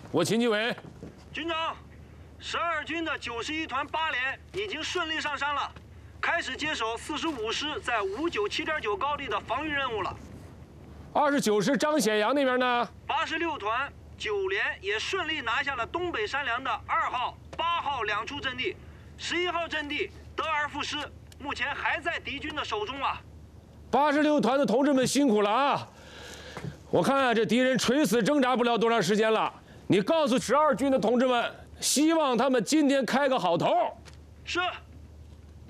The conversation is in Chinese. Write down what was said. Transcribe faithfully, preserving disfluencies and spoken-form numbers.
我秦基伟。 军长，十二军的九十一团八连已经顺利上山了，开始接手四十五师在五九七点九高地的防御任务了。 二十九师张显阳那边呢？ 八十六团九连也顺利拿下了东北山梁的二号、八号两处阵地，十一号阵地德尔副师目前还在敌军的手中啊。 八十六团的同志们辛苦了啊！我看啊，这敌人垂死挣扎不了多长时间了。你告诉十二军的同志们，希望他们今天开个好头。 是。